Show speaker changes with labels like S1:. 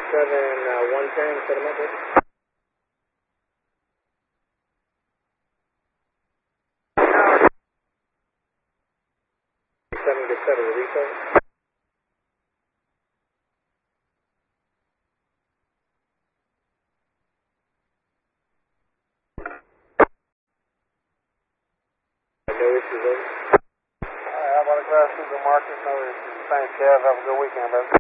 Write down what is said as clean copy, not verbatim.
S1: 110, set him up, please. 7 to 7, reset. No issues, over.
S2: Alright, how about a class 2 to Marcus? No issues. Thanks, Kev. Have a good weekend, baby.